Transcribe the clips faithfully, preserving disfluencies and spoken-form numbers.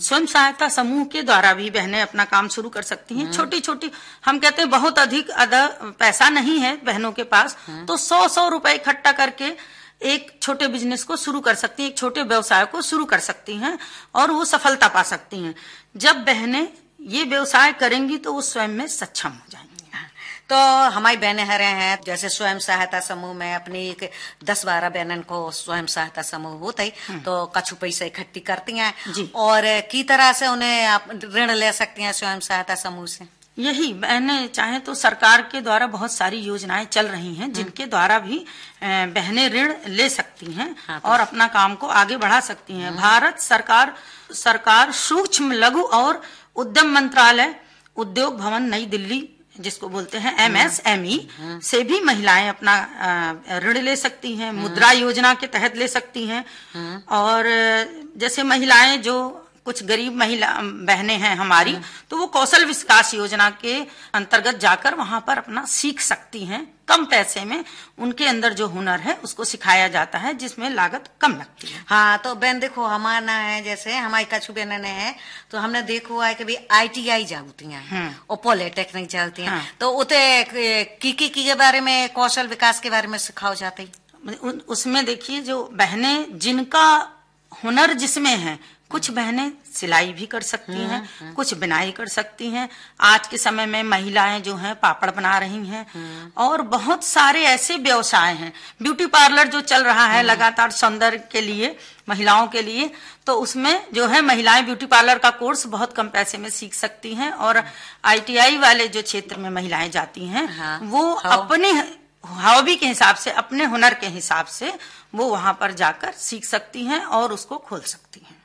स्वयं सहायता समूह के द्वारा भी बहनें अपना काम शुरू कर सकती हैं। छोटी छोटी, हम कहते हैं बहुत अधिक अदा पैसा नहीं है बहनों के पास, तो सौ सौ रुपए इकट्ठा करके एक छोटे बिजनेस को शुरू कर सकती हैं, एक छोटे व्यवसाय को शुरू कर सकती हैं और वो सफलता पा सकती हैं। जब बहनें ये व्यवसाय करेंगी तो वो स्वयं में सक्षम हो जाएंगी। तो हमारी बहनें हरे हैं, जैसे स्वयं सहायता समूह में अपनी एक दस बारह बहनन को स्वयं सहायता समूह होता ही तो कछु पैसे इकट्ठी करती हैं और की तरह से उन्हें आप ऋण ले सकती हैं स्वयं सहायता समूह से। यही बहनें चाहे तो सरकार के द्वारा बहुत सारी योजनाएं चल रही हैं जिनके द्वारा भी बहनें ऋण ले सकती हैं हाँ, तो और अपना काम को आगे बढ़ा सकती हैं। भारत सरकार सरकार सूक्ष्म लघु और उद्यम मंत्रालय, उद्योग भवन नई दिल्ली जिसको बोलते हैं एम एस एम ई से भी महिलाएं अपना ऋण ले सकती हैं, मुद्रा योजना के तहत ले सकती हैं। और जैसे महिलाएं जो कुछ गरीब महिला बहनें हैं हमारी, तो वो कौशल विकास योजना के अंतर्गत जाकर वहां पर अपना सीख सकती हैं। कम पैसे में उनके अंदर जो हुनर है उसको सिखाया जाता है, जिसमें लागत कम लगती है। हाँ, तो बहन देखो हमारा है, जैसे हमारी कछु बहन है तो हमने देखो है कि आई टी आई जागती हैं और पॉलिटेक्निक जागती हैं, तो उते की की के बारे में, कौशल विकास के बारे में सिखाओ जाते ही। उसमें देखिए जो बहनें जिनका हुनर जिसमें है, कुछ बहनें सिलाई भी कर सकती हैं, कुछ बुनाई कर सकती हैं। आज के समय में महिलाएं जो हैं पापड़ बना रही हैं और बहुत सारे ऐसे व्यवसाय हैं। ब्यूटी पार्लर जो चल रहा है लगातार सौंदर्य के लिए, महिलाओं के लिए, तो उसमें जो है महिलाएं ब्यूटी पार्लर का कोर्स बहुत कम पैसे में सीख सकती हैं। और आई टी आई वाले जो क्षेत्र में महिलाएं जाती हैं हाँ, वो अपने हॉबी के हिसाब से, अपने हुनर के हिसाब से वो वहां पर जाकर सीख सकती हैं और उसको खोल सकती हैं।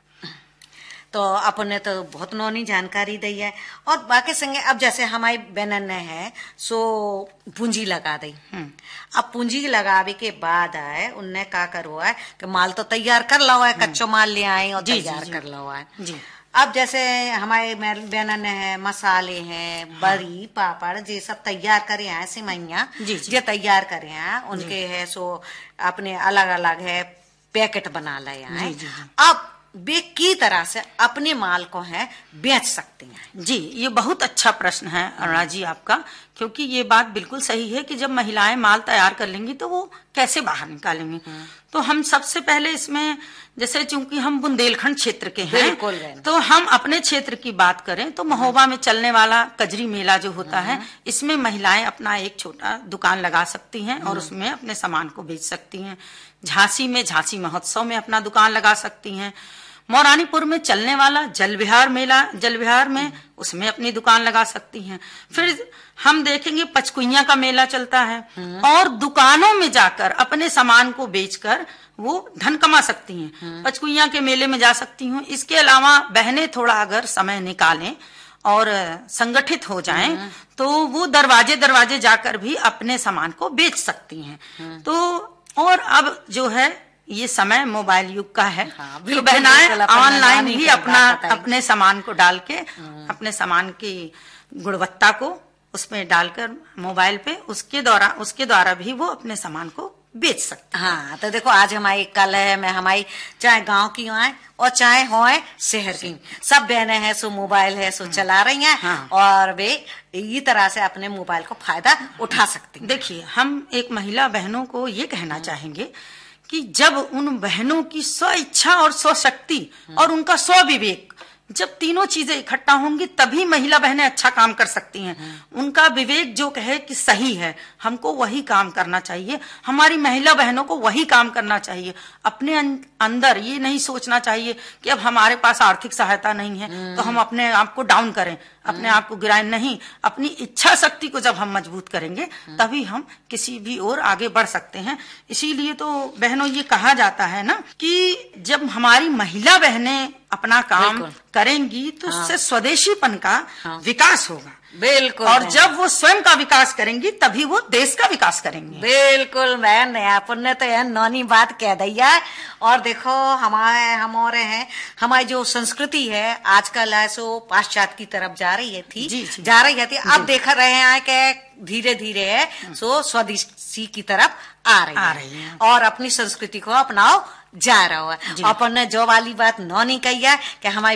तो अपने तो बहुत नौनी जानकारी दी है। और बाकी संगे अब जैसे हमारी बहन ने है सो पूंजी लगा दी, अब पूंजी लगावे के बाद आए उनने क्या करो है कि माल तो तैयार कर लो है, कच्चो माल ले आए और तैयार कर लो है। अब जैसे हमारे बहन ने है मसाले हैं, बड़ी पापड़ ये सब तैयार करे हैं, सिमैया ये तैयार करे हैं, उनके है सो अपने अलग अलग है पैकेट बना लाए हैं। अब वे की तरह से अपने माल को है बेच सकती हैं। जी, ये बहुत अच्छा प्रश्न है अरुणा जी आपका, क्योंकि ये बात बिल्कुल सही है कि जब महिलाएं माल तैयार कर लेंगी तो वो कैसे बाहर निकालेंगी। तो हम सबसे पहले इसमें, जैसे चूंकि हम बुंदेलखंड क्षेत्र के हैं, तो हम अपने क्षेत्र की बात करें तो महोबा में चलने वाला कजरी मेला जो होता है, इसमें महिलाएं अपना एक छोटा दुकान लगा सकती हैं और उसमें अपने सामान को बेच सकती हैं। झांसी में झांसी महोत्सव में अपना दुकान लगा सकती हैं। मौरानीपुर में चलने वाला जल विहार मेला, जल विहार में उसमें अपनी दुकान लगा सकती हैं। फिर हम देखेंगे पचकुइया का मेला चलता है और दुकानों में जाकर अपने सामान को बेचकर वो धन कमा सकती हैं। पचकुइया के मेले में जा सकती हूँ। इसके अलावा बहनें थोड़ा अगर समय निकालें और संगठित हो जाएं तो वो दरवाजे दरवाजे जाकर भी अपने सामान को बेच सकती हैं। तो और अब जो है ये समय मोबाइल युग का है, हाँ, तो बहनाएं ऑनलाइन भी अपना अपने सामान को डाल के अपने सामान की गुणवत्ता को उसमें डालकर मोबाइल पे उसके द्वारा उसके द्वारा भी वो अपने सामान को बेच सकते। हाँ, तो देखो आज हमारी कल है मैं हमारी चाहे गांव की आए और चाहे हो शहर की, सब बहनें हैं सो मोबाइल है सो चला रही हैं। हाँ। और वे इसी तरह से अपने मोबाइल को फायदा उठा सकती हैं। देखिए, हम एक महिला बहनों को ये कहना चाहेंगे कि जब उन बहनों की स्व इच्छा और स्व शक्ति और उनका स्व विवेक, जब तीनों चीजें इकट्ठा होंगी तभी महिला बहनें अच्छा काम कर सकती हैं। उनका विवेक जो कहे कि सही है, हमको वही काम करना चाहिए, हमारी महिला बहनों को वही काम करना चाहिए। अपने अंदर ये नहीं सोचना चाहिए कि अब हमारे पास आर्थिक सहायता नहीं है तो हम अपने आप को डाउन करें, अपने आप को गिराएं। नहीं, अपनी इच्छा शक्ति को जब हम मजबूत करेंगे तभी हम किसी भी ओर आगे बढ़ सकते हैं। इसीलिए तो बहनों ये कहा जाता है ना कि जब हमारी महिला बहनें अपना काम करेंगी तो उससे हाँ। स्वदेशीपन का हाँ। विकास होगा। बिल्कुल। और जब वो स्वयं का विकास करेंगी तभी वो देश का विकास करेंगी। बिल्कुल बहन, अपन ने तो यह नौनी बात कह दिया। और देखो हमारे हमारे हैं हमारी जो संस्कृति है आजकल है सो पाश्चात्य की तरफ जा रही है थी जी, जी, जा रही है थी। अब देख रहे हैं कि धीरे धीरे है सो स्वदेशी की तरफ आ रही, आ रही है और अपनी संस्कृति को अपनाओ जा रहा है। अपन ने जो वाली बात नौनी कही है कि हमारी